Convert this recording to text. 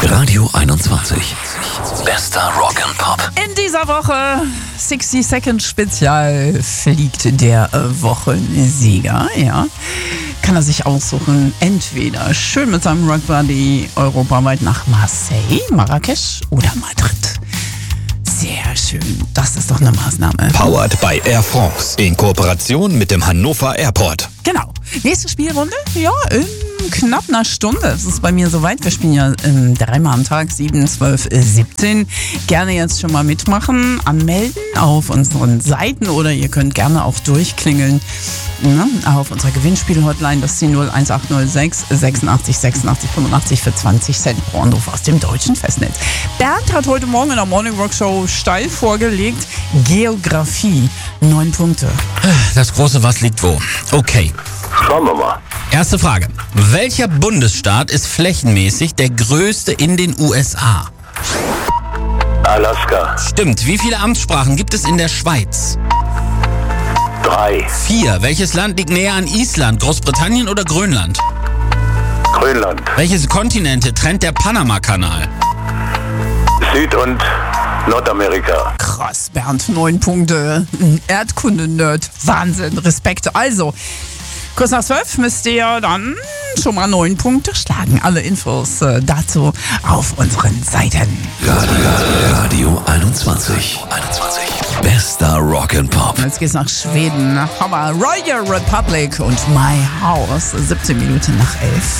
Radio 21. Bester Rock'n'Pop. In dieser Woche 60 Second Spezial fliegt der Wochensieger, ja. Kann er sich aussuchen, entweder schön mit seinem Rockbuddy europaweit nach Marseille, Marrakesch oder Madrid. Sehr schön, das ist doch eine Maßnahme. Powered by Air France in Kooperation mit dem Hannover Airport. Genau. Nächste Spielrunde, ja, in knapp einer Stunde. Es ist bei mir soweit. Wir spielen ja dreimal am Tag, 7, 12, 17. Gerne jetzt schon mal mitmachen, anmelden auf unseren Seiten oder ihr könnt gerne auch durchklingeln auf unserer Gewinnspiel-Hotline. Das ist die 01806 86 86 85 für 20 Cent pro Anruf aus dem deutschen Festnetz. Bernd hat heute Morgen in der Morning Rock Show steil vorgelegt. Geografie, 9 Punkte. Das große Was liegt wo? Okay. Schauen wir mal. Erste Frage. Welcher Bundesstaat ist flächenmäßig der größte in den USA? Alaska. Stimmt. Wie viele Amtssprachen gibt es in der Schweiz? 3. 4. Welches Land liegt näher an Island? Großbritannien oder Grönland? Grönland. Welches Kontinente trennt der Panama-Kanal? Süd- und Nordamerika. Krass, Bernd, 9 Punkte. Erdkunde-Nerd. Wahnsinn, Respekt. Also, kurz nach 12 müsst ihr dann schon mal 9 Punkte schlagen. Alle Infos dazu auf unseren Seiten. Radio 21. Bester Rock'n'Pop. Jetzt geht's nach Schweden. Hammer. Royal Republic und My House. 17 Minuten nach 11.